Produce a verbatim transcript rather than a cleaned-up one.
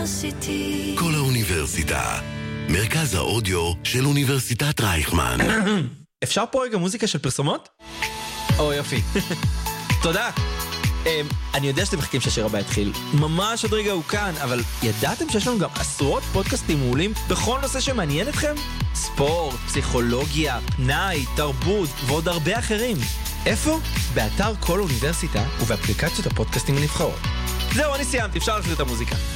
האוניברסיטי. כל האוניברסיטה, מרכז האודיו של אוניברסיטת רייכמן. אפשר פה רגע מוזיקה של פרסומות? או יופי. תודה. אני יודע שאתם מחכים שהשיר הבא יתחיל. ממש עוד רגע הוא כאן, אבל ידעתם שיש לנו גם עשרות פודקאסטים מעולים בכל נושא שמעניין אתכם? ספורט, פסיכולוגיה, פנאי, תרבות ועוד הרבה אחרים. איפה? באתר כל אוניברסיטה ובאפליקציות הפודקאסטים הנבחרות. זהו, אני סיימתי, אפשר להפעיל את המוזיקה.